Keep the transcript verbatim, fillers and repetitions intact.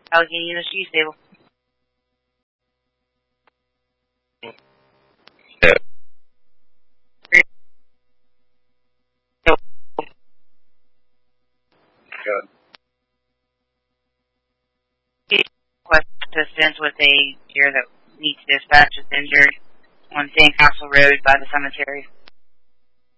Allegheny University Stable. Good. Request assistance with a deer that needs dispatch is injured on Sandcastle Road by the cemetery.